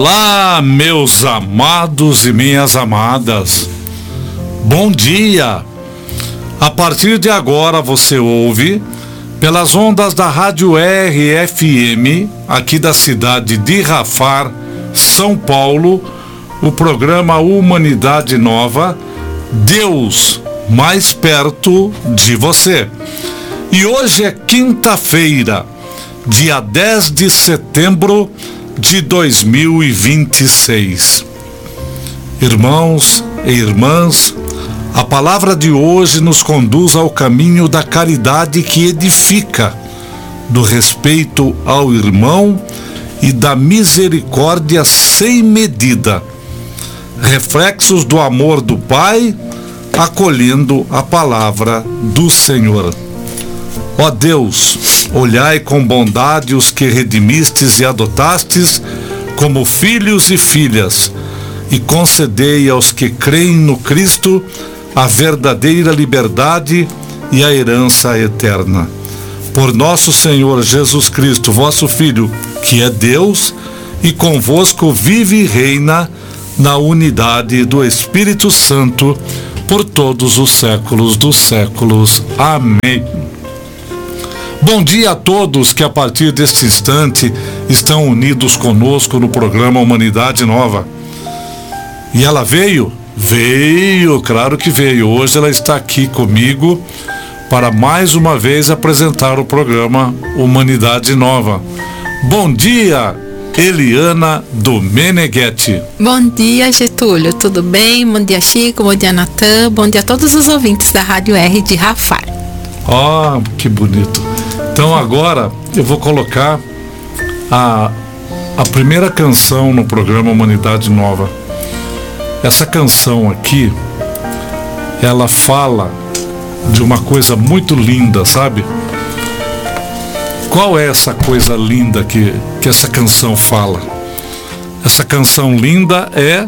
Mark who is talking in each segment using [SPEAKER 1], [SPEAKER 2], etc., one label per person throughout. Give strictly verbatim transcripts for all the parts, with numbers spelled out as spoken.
[SPEAKER 1] Olá, meus amados e minhas amadas. Bom dia. A partir de agora você ouve, pelas ondas da Rádio R F M, aqui da cidade de Rafar, São Paulo, o programa Humanidade Nova, Deus mais perto de você. E hoje é quinta-feira, dia dez de setembro de dois mil e vinte e seis. Irmãos e irmãs, a palavra de hoje nos conduz ao caminho da caridade que edifica, do respeito ao irmão e da misericórdia sem medida, reflexos do amor do Pai, acolhendo a palavra do Senhor. Ó Deus, olhai com bondade os que redimistes e adotastes como filhos e filhas, e concedei aos que creem no Cristo a verdadeira liberdade e a herança eterna. Por nosso Senhor Jesus Cristo, vosso Filho, que é Deus, e convosco vive e reina na unidade do Espírito Santo, por todos os séculos dos séculos. Amém. Bom dia a todos que a partir deste instante estão unidos conosco no programa Humanidade Nova. E ela veio? Veio, claro que veio. Hoje ela está aqui comigo para mais uma vez apresentar o programa Humanidade Nova. Bom dia, Eliana do Meneghetti.
[SPEAKER 2] Bom dia, Getúlio, tudo bem? Bom dia, Chico, bom dia, Natan, bom dia a todos os ouvintes da Rádio R de Rafar.
[SPEAKER 1] Ah, oh, que bonito. Então agora eu vou colocar a, a primeira canção no programa Humanidade Nova. Essa canção aqui, ela fala de uma coisa muito linda, sabe? Qual é essa coisa linda que, que essa canção fala? Essa canção linda é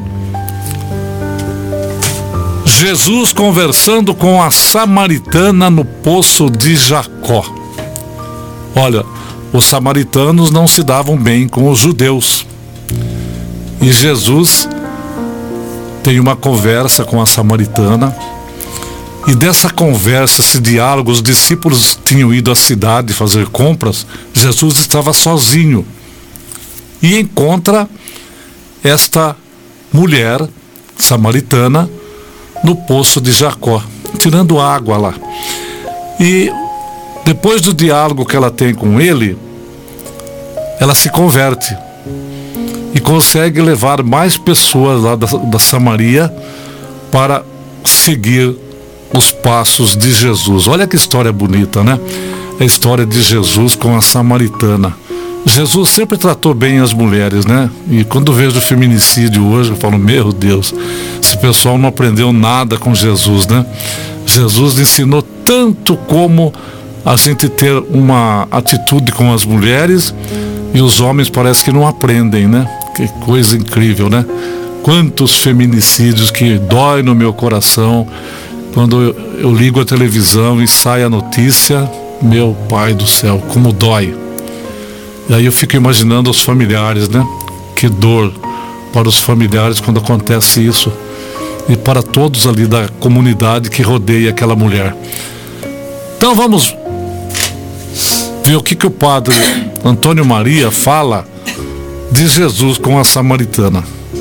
[SPEAKER 1] Jesus conversando com a samaritana no poço de Jacó. Olha, os samaritanos não se davam bem com os judeus. E Jesus tem uma conversa com a samaritana. E dessa conversa, esse diálogo, os discípulos tinham ido à cidade fazer compras. Jesus estava sozinho. E encontra esta mulher samaritana no poço de Jacó, tirando água lá. E depois do diálogo que ela tem com ele, ela se converte e consegue levar mais pessoas lá da, da Samaria para seguir os passos de Jesus. Olha que história bonita, né? A história de Jesus com a samaritana. Jesus sempre tratou bem as mulheres, né? E quando vejo o feminicídio hoje, eu falo, meu Deus, esse pessoal não aprendeu nada com Jesus, né? Jesus ensinou tanto como a gente ter uma atitude com as mulheres, e os homens parece que não aprendem, né? Que coisa incrível, né? Quantos feminicídios que dói no meu coração quando eu, eu ligo a televisão e sai a notícia. Meu Pai do céu, como dói. E aí eu fico imaginando os familiares, né? Que dor para os familiares quando acontece isso, e para todos ali da comunidade que rodeia aquela mulher. Então vamos ver o que, que o padre Antônio Maria fala de Jesus com a samaritana.